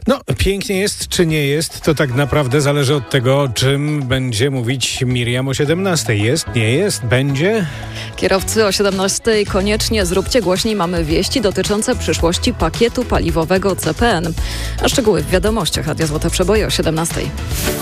No, pięknie jest czy nie jest, to tak naprawdę zależy od tego, o czym będzie mówić Miriam o 17. Jest, nie jest, będzie? Kierowcy o 17 koniecznie zróbcie głośniej, mamy wieści dotyczące przyszłości pakietu paliwowego CPN. A szczegóły w wiadomościach. Radia Złote Przeboje o 17.